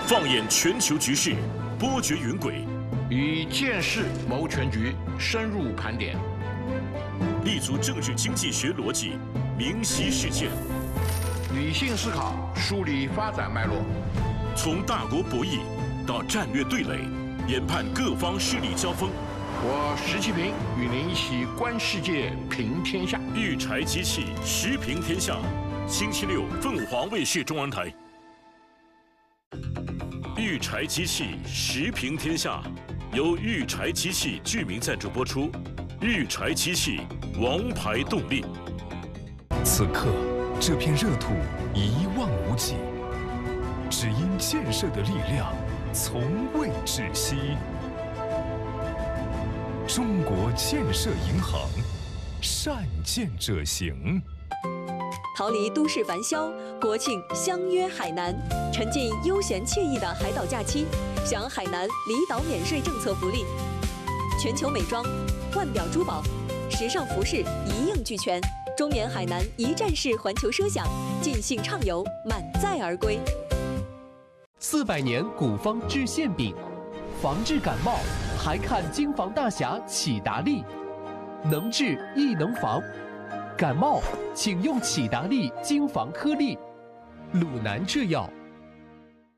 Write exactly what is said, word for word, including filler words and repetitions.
放眼全球局势，波谲云诡； 以见识谋全局，深入盘点； 立足政治经济学逻辑，明晰事件； 理性思考，梳理发展脉络； 从大国博弈到战略对垒，研判各方势力交锋。 我石其平与您一起观世界，评天下。 育才机器，时评天下。星期六，凤凰卫视中文台。育才机器，时评天下，由育才机器剧名赞助播出。育才机器，王牌动力。 此刻，这片热土一望无际，只因建设的力量从未止息。中国建设银行，善建者行。 逃离都市繁嚣，国庆相约海南，沉浸悠闲惬意的海岛假期，享海南离岛免税政策福利。全球美妆、腕表珠宝、时尚服饰一应俱全，中缅海南一站式环球奢享，尽兴畅游，满载而归。 四百年古方治馅饼，防治感冒还看京房大侠启达利，能治亦能防。感冒请用启达利京房颗粒，鲁南制药。